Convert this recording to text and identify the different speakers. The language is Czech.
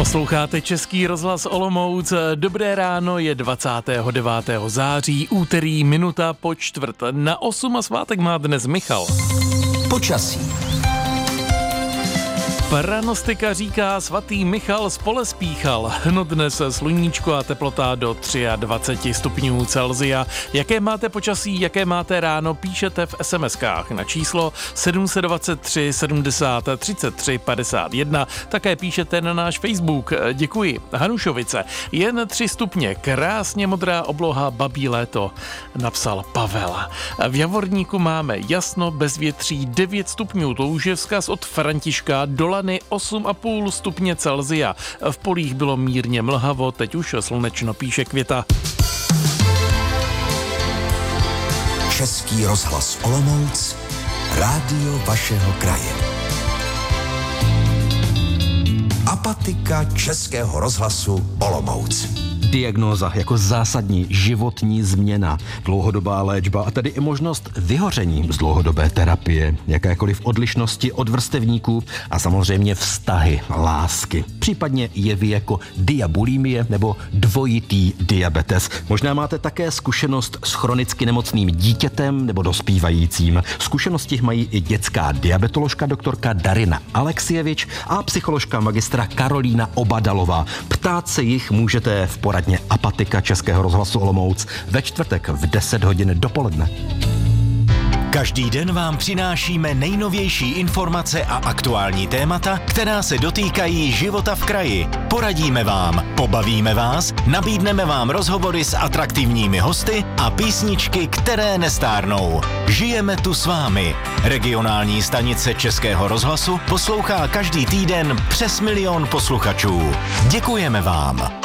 Speaker 1: Posloucháte Český rozhlas Olomouc. Dobré ráno, je 29. září, úterý, minuta po 7:45 a svátek má dnes Michal. Počasí. Pranostika říká, svatý Michal z pole spíchal. No dnes sluníčko a teplota do 23 stupňů Celsia. Jaké máte počasí, jaké máte ráno, píšete v SMS-kách na číslo 723 70 33 51. Také píšete na náš Facebook. Děkuji. Hanušovice. Jen 3 stupně, krásně modrá obloha, babí léto, napsal Pavel. V Javorníku máme jasno, bezvětří 9 stupňů, to už je vzkaz od Františka. Dolany 8,5 stupně Celsia. V polích bylo mírně mlhavo, teď už slunečno, píše Květa.
Speaker 2: Český rozhlas Olomouc, rádio vašeho kraje. Apatika Českého rozhlasu Olomouc.
Speaker 3: Diagnóza jako zásadní životní změna, dlouhodobá léčba a tedy i možnost vyhoření z dlouhodobé terapie, jakékoliv odlišnosti od vrstevníků a samozřejmě vztahy, lásky, případně jevy jako diabulimie nebo dvojitý diabetes. Možná máte také zkušenost s chronicky nemocným dítětem nebo dospívajícím. Zkušenosti mají i dětská diabetoložka doktorka Darina Alexievič a psycholožka magistra Karolína Obadalová. Ptát se jich můžete v poradně Apatika Českého rozhlasu Olomouc ve čtvrtek v 10 hodin dopoledne.
Speaker 4: Každý den vám přinášíme nejnovější informace a aktuální témata, která se dotýkají života v kraji. Poradíme vám, pobavíme vás, nabídneme vám rozhovory s atraktivními hosty a písničky, které nestárnou. Žijeme tu s vámi. Regionální stanice Českého rozhlasu poslouchá každý týden přes 1 milion posluchačů. Děkujeme vám.